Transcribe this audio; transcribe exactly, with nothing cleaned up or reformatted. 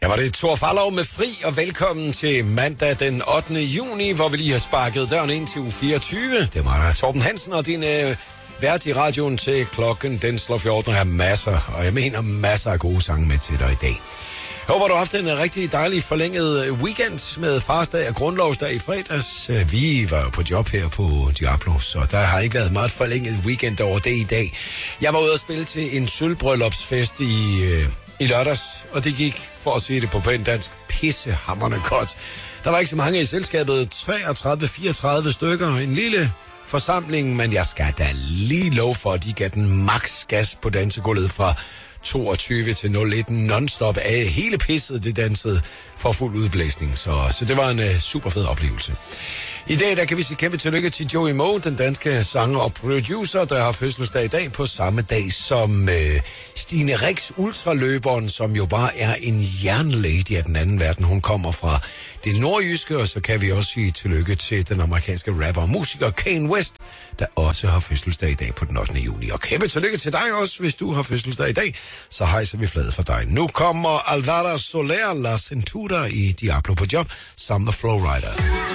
Der var det Thor Farlov med Fri, og velkommen til mandag den ottende juni, hvor vi lige har sparket døren ind til uge fireogtyve. Det var der Torben Hansen og din øh, vært i radioen til klokken. Den slår fjorten og har masser, og jeg mener masser af gode sange med til dig i dag. Jeg håber, du har haft en rigtig dejlig forlænget weekend med farsdag og grundlovsdag i fredags. Vi var jo på job her på Diablo, så der har ikke været meget forlænget weekend over det i dag. Jeg var ude at spille til en sølvbryllupsfest i, øh, i lørdags, og det gik, for at sige det på pænt dansk, pissehamrende godt. Der var ikke så mange i selskabet, treogtredive fireogtredive stykker, en lille forsamling, men jeg skal da lige love for, at de gav den max gas på dansegulvet fra toogtyve til nul et non-stop af hele pisset, det dansede for fuld udblæsning. Så, så det var en uh, super fed oplevelse. I dag der kan vi sige kæmpe tillykke til Joey Moe, den danske sanger og producer, der har fødselsdag i dag på samme dag som uh, Stine Rix, ultraløberen, som jo bare er en jernlady af den anden verden. Hun kommer fra det nordjyske, og så kan vi også sige tillykke til den amerikanske rapper og musiker Kanye West, der også har fødselsdag i dag på den ottende juni. Og kæmpe tillykke til dig også, hvis du har fødselsdag i dag. Så hejser vi fladet for dig. Nu kommer Alvaro Soler, La Cintura i Diablo på job, sammen med Flowrider.